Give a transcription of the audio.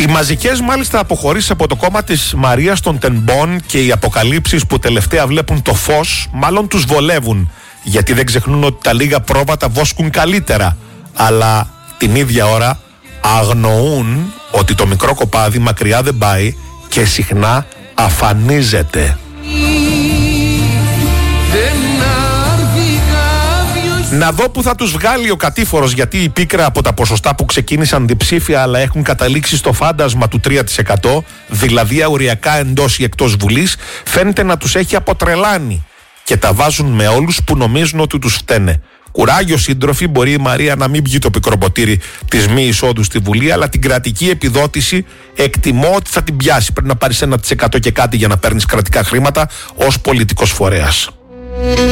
Οι μαζικές μάλιστα αποχωρήσεις από το κόμμα της Μαρίας των Τενμπών και οι αποκαλύψεις που τελευταία βλέπουν το φως μάλλον τους βολεύουν, γιατί δεν ξεχνούν ότι τα λίγα πρόβατα βόσκουν καλύτερα, αλλά την ίδια ώρα αγνοούν ότι το μικρό κοπάδι μακριά δεν πάει και συχνά αφανίζεται. Να δω που θα τους βγάλει ο κατήφορος, γιατί η πίκρα από τα ποσοστά που ξεκίνησαν διψήφια αλλά έχουν καταλήξει στο φάντασμα του 3%, δηλαδή αοριακά εντός ή εκτός Βουλής, φαίνεται να τους έχει αποτρελάνει και τα βάζουν με όλους που νομίζουν ότι τους φταίνε. Κουράγιο σύντροφοι, μπορεί η Μαρία να μην βγει το πικροποτήρι της μη εισόδου στη Βουλή, αλλά την κρατική επιδότηση εκτιμώ ότι θα την πιάσει. Πρέπει να πάρεις 1% και κάτι για να παίρνεις κρατικά χρήματα ως πολιτικός φορέας.